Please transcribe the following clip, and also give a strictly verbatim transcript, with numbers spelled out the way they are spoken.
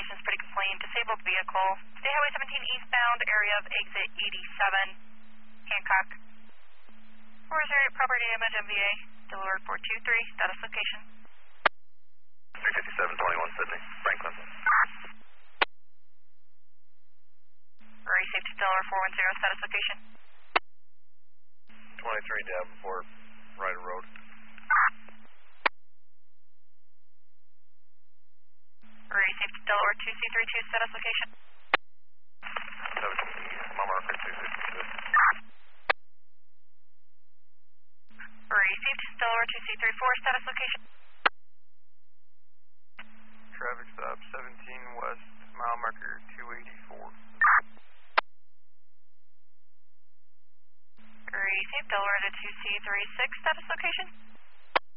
location's pretty clean. Disabled vehicle. State Highway seventeen eastbound, area of exit eighty-seven, Hancock. four zero eight property damage, M V A. Delaware four two three, status location. three fifty-seven twenty-one Sydney, Franklin. Array safety, Delaware four one zero, status location. twenty-three Davenport, Ryder Road. Array safety, Delaware two C three two, status location. seventeen, mile marker two fifty-six. Array safety, Delaware two C three four, status location. Traffic stop seventeen west, mile marker two eighty-four. Array safe, Delaware to two C three six, status location.